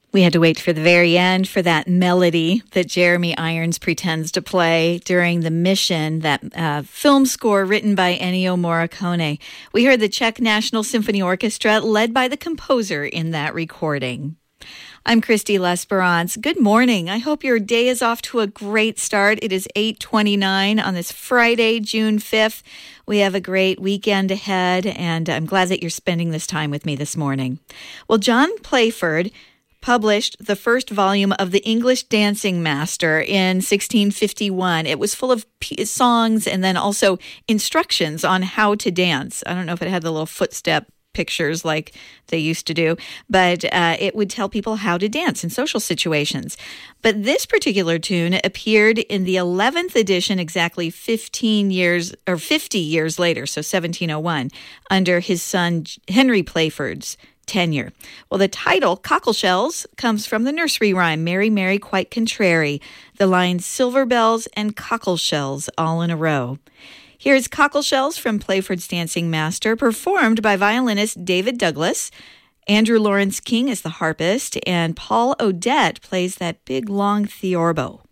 We had to wait for the very end for that melody that Jeremy Irons pretends to play during The Mission, that film score written by Ennio Morricone. We heard the Czech National Symphony Orchestra led by the composer in that recording. I'm Christy L'Esperance. Good morning. I hope your day is off to a great start. It is 8:29 on this Friday, June 5th. We have a great weekend ahead, and I'm glad that you're spending this time with me this morning. Well, John Playford published the first volume of The English Dancing Master in 1651. It was full of songs and then also instructions on how to dance. I don't know if it had the little footstep pictures like they used to do, but it would tell people how to dance in social situations. But this particular tune appeared in the 11th edition exactly 50 years later, so 1701, under his son Henry Playford's tenure. Well, the title, Cockleshells, comes from the nursery rhyme, Mary, Mary, quite contrary. The lines, silver bells and cockleshells all in a row. Here's Cockleshells from Playford's Dancing Master, performed by violinist David Douglas. Andrew Lawrence King is the harpist, and Paul Odette plays that big, long theorbo.